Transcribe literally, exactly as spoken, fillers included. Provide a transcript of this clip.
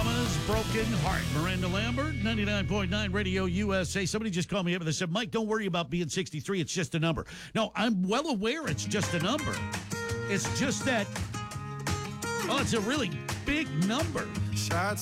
Mama's Broken Heart. Miranda Lambert, ninety-nine point nine Radio U S A. Somebody just called me up and they said, Mike, don't worry about being sixty-three. It's just a number. No, I'm well aware it's just a number. It's just that, oh, it's a really big number. Shots